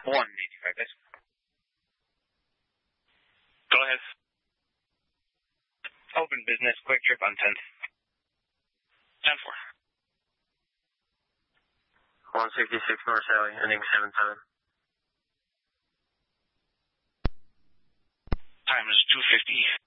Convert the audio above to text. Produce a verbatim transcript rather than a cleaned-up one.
one eighty-five, guys. Go ahead. Open business, quick trip on tenth. ten four. one sixty-six North Sally, ending seven seven. Time is two fifty.